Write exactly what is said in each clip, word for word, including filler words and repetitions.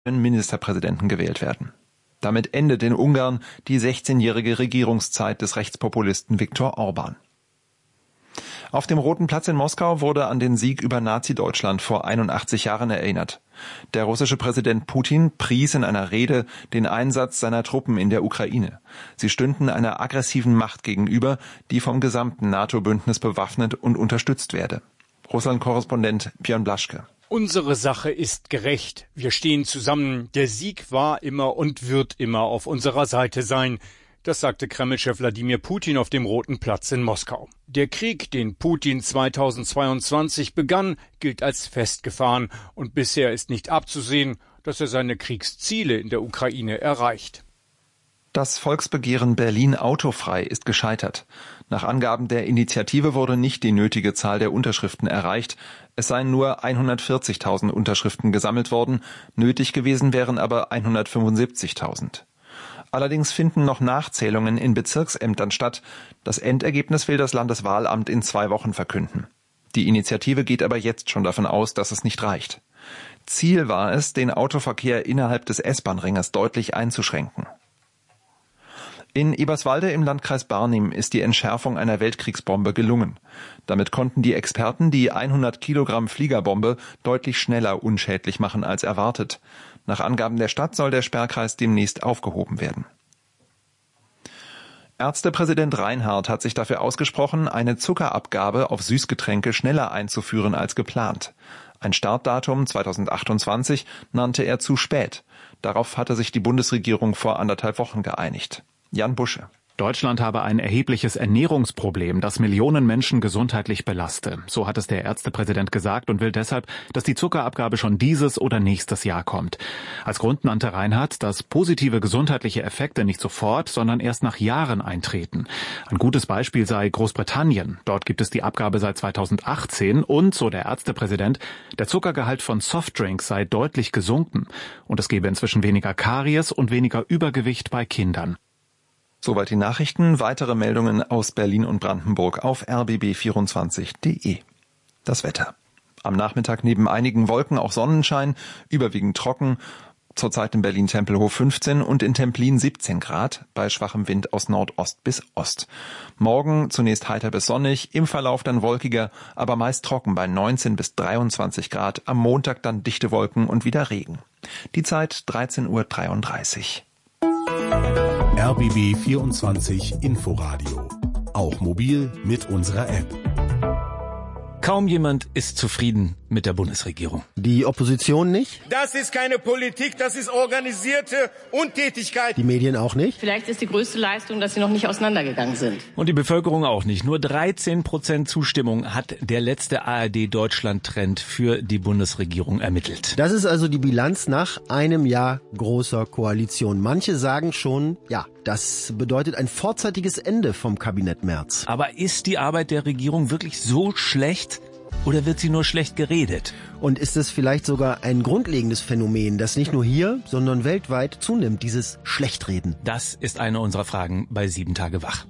Ministerpräsidenten gewählt werden. Damit endet in Ungarn die sechzehnjährige Regierungszeit des Rechtspopulisten Viktor Orbán. Auf dem Roten Platz in Moskau wurde an den Sieg über Nazi-Deutschland vor einundachtzig Jahren erinnert. Der russische Präsident Putin pries in einer Rede den Einsatz seiner Truppen in der Ukraine. Sie stünden einer aggressiven Macht gegenüber, die vom gesamten NATO-Bündnis bewaffnet und unterstützt werde. Russland-Korrespondent Björn Blaschke. Unsere Sache ist gerecht. Wir stehen zusammen. Der Sieg war immer und wird immer auf unserer Seite sein. Das sagte Kreml-Chef Wladimir Putin auf dem Roten Platz in Moskau. Der Krieg, den Putin zweitausendzweiundzwanzig begann, gilt als festgefahren. Und bisher ist nicht abzusehen, dass er seine Kriegsziele in der Ukraine erreicht. Das Volksbegehren Berlin autofrei ist gescheitert. Nach Angaben der Initiative wurde nicht die nötige Zahl der Unterschriften erreicht. Es seien nur hundertvierzigtausend Unterschriften gesammelt worden. Nötig gewesen wären aber hundertfünfundsiebzigtausend. Allerdings finden noch Nachzählungen in Bezirksämtern statt. Das Endergebnis will das Landeswahlamt in zwei Wochen verkünden. Die Initiative geht aber jetzt schon davon aus, dass es nicht reicht. Ziel war es, den Autoverkehr innerhalb des S-Bahn-Ringes deutlich einzuschränken. In Eberswalde im Landkreis Barnim ist die Entschärfung einer Weltkriegsbombe gelungen. Damit konnten die Experten die hundert Kilogramm Fliegerbombe deutlich schneller unschädlich machen als erwartet. Nach Angaben der Stadt soll der Sperrkreis demnächst aufgehoben werden. Ärztepräsident Reinhardt hat sich dafür ausgesprochen, eine Zuckerabgabe auf Süßgetränke schneller einzuführen als geplant. Ein Startdatum zweitausendachtundzwanzig nannte er zu spät. Darauf hatte sich die Bundesregierung vor anderthalb Wochen geeinigt. Jan Busche. Deutschland habe ein erhebliches Ernährungsproblem, das Millionen Menschen gesundheitlich belaste. So hat es der Ärztepräsident gesagt und will deshalb, dass die Zuckerabgabe schon dieses oder nächstes Jahr kommt. Als Grund nannte Reinhardt, dass positive gesundheitliche Effekte nicht sofort, sondern erst nach Jahren eintreten. Ein gutes Beispiel sei Großbritannien. Dort gibt es die Abgabe seit zweitausendachtzehn und, so der Ärztepräsident, der Zuckergehalt von Softdrinks sei deutlich gesunken. Und es gebe inzwischen weniger Karies und weniger Übergewicht bei Kindern. Soweit die Nachrichten. Weitere Meldungen aus Berlin und Brandenburg auf r b b vierundzwanzig punkt de. Das Wetter. Am Nachmittag neben einigen Wolken auch Sonnenschein, überwiegend trocken. Zurzeit in Berlin-Tempelhof fünfzehn und in Templin siebzehn Grad, bei schwachem Wind aus Nordost bis Ost. Morgen zunächst heiter bis sonnig, im Verlauf dann wolkiger, aber meist trocken bei neunzehn bis dreiundzwanzig Grad. Am Montag dann dichte Wolken und wieder Regen. Die Zeit dreizehn Uhr dreiunddreißig. R B B vierundzwanzig Inforadio. Auch mobil mit unserer App. Kaum jemand ist zufrieden mit der Bundesregierung. Die Opposition nicht? Das ist keine Politik, das ist organisierte Untätigkeit. Die Medien auch nicht? Vielleicht ist die größte Leistung, dass sie noch nicht auseinandergegangen sind. Und die Bevölkerung auch nicht. Nur dreizehn Prozent Zustimmung hat der letzte A R D-Deutschland-Trend für die Bundesregierung ermittelt. Das ist also die Bilanz nach einem Jahr großer Koalition. Manche sagen schon, ja, das bedeutet ein vorzeitiges Ende vom Kabinett Merz. Aber ist die Arbeit der Regierung wirklich so schlecht? Oder wird sie nur schlecht geredet? Und ist es vielleicht sogar ein grundlegendes Phänomen, das nicht nur hier, sondern weltweit zunimmt, dieses Schlechtreden? Das ist eine unserer Fragen bei Sieben Tage Wach.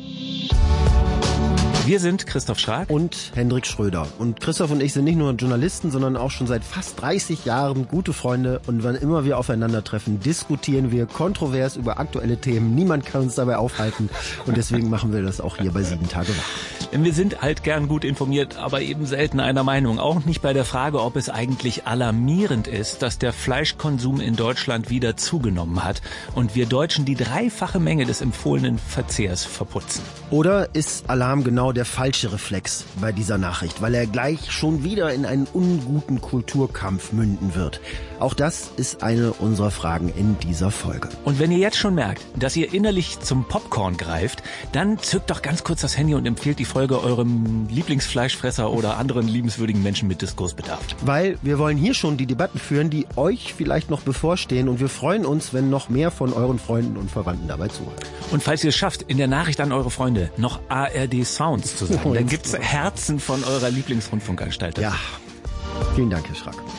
Wir sind Christoph Schrag und Hendrik Schröder. Und Christoph und ich sind nicht nur Journalisten, sondern auch schon seit fast dreißig Jahren gute Freunde. Und wann immer wir aufeinandertreffen, diskutieren wir kontrovers über aktuelle Themen. Niemand kann uns dabei aufhalten. Und deswegen machen wir das auch hier bei Sieben Tage Wach. Denn wir sind halt gern gut informiert, aber eben selten einer Meinung. Auch nicht bei der Frage, ob es eigentlich alarmierend ist, dass der Fleischkonsum in Deutschland wieder zugenommen hat und wir Deutschen die dreifache Menge des empfohlenen Verzehrs verputzen. Oder ist Alarm genau der falsche Reflex bei dieser Nachricht, weil er gleich schon wieder in einen unguten Kulturkampf münden wird? Auch das ist eine unserer Fragen in dieser Folge. Und wenn ihr jetzt schon merkt, dass ihr innerlich zum Popcorn greift, dann zückt doch ganz kurz das Handy und empfehlt die Folge eurem Lieblingsfleischfresser oder anderen liebenswürdigen Menschen mit Diskursbedarf. Weil wir wollen hier schon die Debatten führen, die euch vielleicht noch bevorstehen, und wir freuen uns, wenn noch mehr von euren Freunden und Verwandten dabei zuhören. Und falls ihr es schafft, in der Nachricht an eure Freunde noch A R D Sounds zu sagen, dann gibt's Herzen von eurer Lieblingsrundfunkanstalt. Ja, vielen Dank, Herr Schrack.